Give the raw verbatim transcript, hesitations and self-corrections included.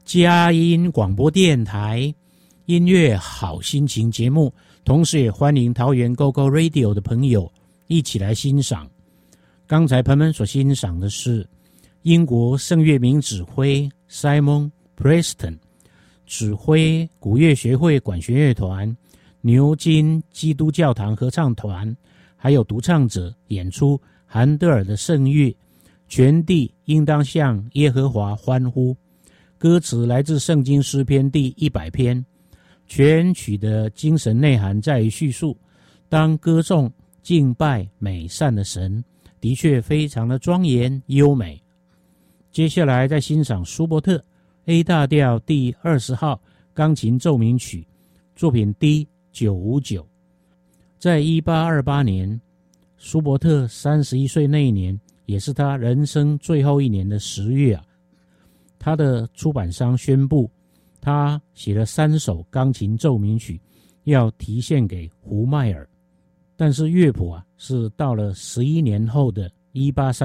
佳音广播电台音乐好心情节目，同时也欢迎桃园 Go Go Radio 的朋友一起来欣赏。刚才朋友们所欣赏的是英国圣乐名指挥 Simon Preston 指挥古乐学会管弦乐团、牛津基督教堂合唱团，还有独唱者演出韩德尔的圣乐，全地应当向耶和华欢呼。歌词来自圣经诗篇第一百篇，全曲的精神内涵在于叙述当歌颂敬拜美善的神，的确非常的庄严优美。接下来再欣赏舒伯特 A 大调第二十号钢琴奏鸣曲作品 D 九五九。在一八二八年，舒伯特三十一岁那一年，也是他人生最后一年的十月啊，他的出版商宣布他写了三首钢琴奏鸣曲要题献给胡迈尔，但是乐谱啊是到了十一年后的一八三